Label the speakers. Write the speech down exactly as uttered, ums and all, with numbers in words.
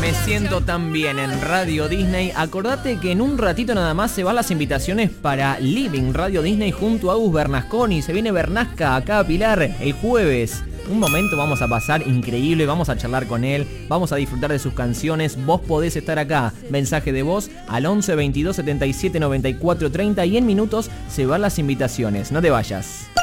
Speaker 1: Me siento tan bien en Radio Disney. Acordate que en un ratito nada más se van las invitaciones para Living Radio Disney junto a Agus Bernasconi. Se viene Bernasca acá a Pilar el jueves. Un momento vamos a pasar increíble, vamos a charlar con él, vamos a disfrutar de sus canciones. Vos podés estar acá, mensaje de voz al once veintidós setenta y siete noventa y cuatro treinta y en minutos se van las invitaciones. No te vayas.